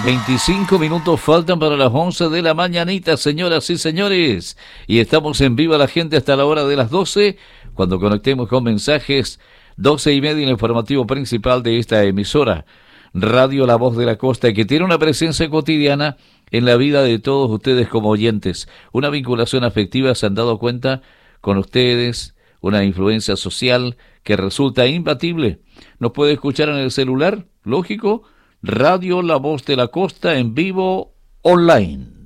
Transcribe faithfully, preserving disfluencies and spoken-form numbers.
veinticinco minutos faltan para las once de la mañanita, señoras y señores. Y estamos en Viva la Gente hasta la hora de las doce, cuando conectemos con mensajes. Doce y media en el informativo principal de esta emisora, Radio La Voz de la Costa, que tiene una presencia cotidiana en la vida de todos ustedes como oyentes. Una vinculación afectiva, se han dado cuenta, con ustedes, una influencia social que resulta imbatible. Nos puede escuchar en el celular, lógico, Radio La Voz de la Costa en vivo online.